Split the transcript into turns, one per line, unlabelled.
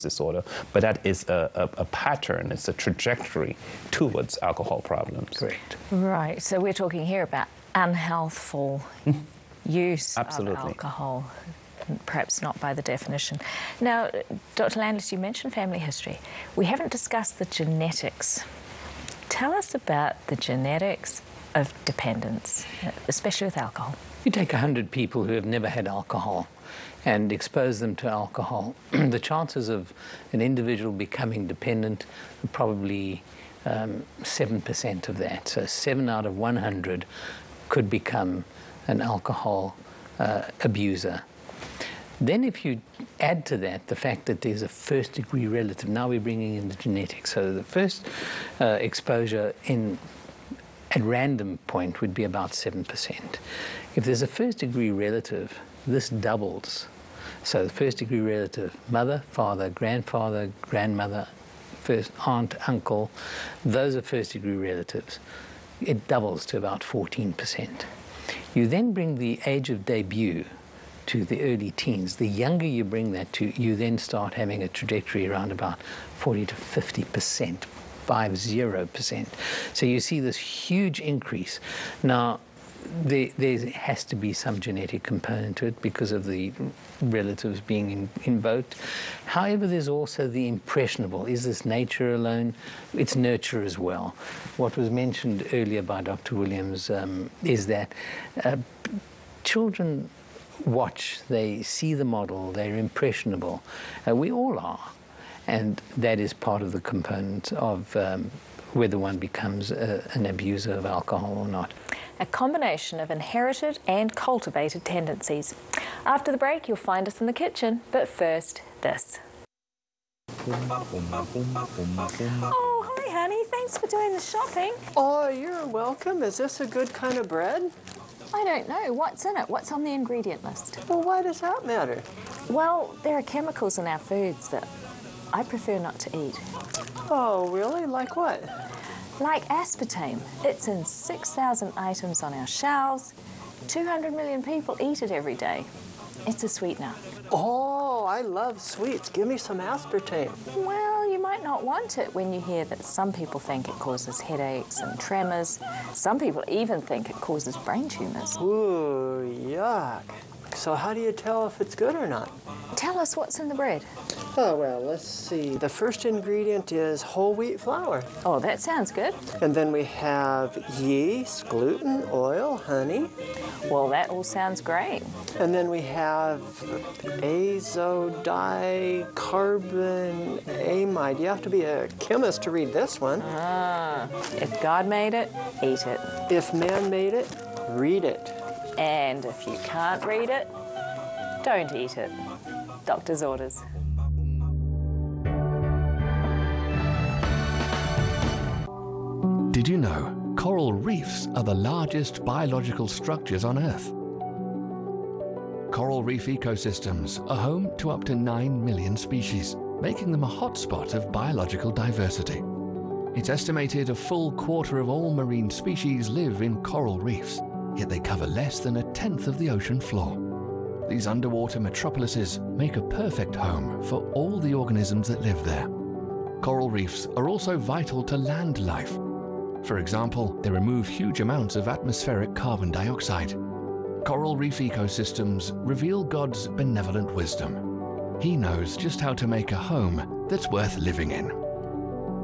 disorder, but that is a pattern, it's a trajectory towards alcohol problems.
Correct.
Right, so we're talking here about unhealthful use
Absolutely.
of alcohol, perhaps not by the definition. Now, Dr. Landis, you mentioned family history. We haven't discussed the genetics. Tell us about the genetics of dependence, especially with alcohol.
You take 100 people who have never had alcohol and expose them to alcohol. The chances of an individual becoming dependent are probably 7% of that. So 7 out of 100 could become an alcohol abuser. Then if you add to that the fact that there's a first-degree relative, now we're bringing in the genetics. So the first exposure at random point would be about 7%. If there's a first-degree relative, this doubles. So the first-degree relative, mother, father, grandfather, grandmother, first aunt, uncle, those are first-degree relatives. It doubles to about 14%. You then bring the age of debut to the early teens. The younger you bring that to, you then start having a trajectory around about 40 to 50%, 50%. So you see this huge increase. Now, there has to be some genetic component to it because of the relatives being invoked. However, there's also the impressionable. Is this nature alone? It's nurture as well. What was mentioned earlier by Dr. Williams is that children watch, they see the model, they're impressionable. We all are. And that is part of the component of whether one becomes an abuser of alcohol or not.
A combination of inherited and cultivated tendencies. After the break, you'll find us in the kitchen, but first, this. Oh, hi, honey. Thanks for doing the shopping.
Oh, you're welcome. Is this a good kind of bread?
I don't know. What's in it? What's on the ingredient list?
Well, why does that matter?
Well, there are chemicals in our foods that I prefer not to eat.
Oh, really? Like what?
Like aspartame. It's in 6,000 items on our shelves. 200 million people eat it every day. It's a sweetener.
Oh, I love sweets. Give me some aspartame.
Well, you might not want it when you hear that some people think it causes headaches and tremors. Some people even think it causes brain tumors.
Ooh, yuck. So how do you tell if it's good or not?
Tell us what's in the bread.
Oh, well, let's see. The first ingredient is whole wheat flour.
Oh, that sounds good.
And then we have yeast, gluten, oil, honey.
Well, that all sounds great.
And then we have azodicarbonamide. You have to be a chemist to read this one.
If God made it, eat it.
If man made it, read it.
And if you can't read it, don't eat it. Doctor's orders.
Did you know coral reefs are the largest biological structures on Earth? Coral reef ecosystems are home to up to 9 million species, making them a hotspot of biological diversity. It's estimated a full quarter of all marine species live in coral reefs, yet they cover less than 1/10 of the ocean floor. These underwater metropolises make a perfect home for all the organisms that live there. Coral reefs are also vital to land life. For example, they remove huge amounts of atmospheric carbon dioxide. Coral reef ecosystems reveal God's benevolent wisdom. He knows just how to make a home that's worth living in.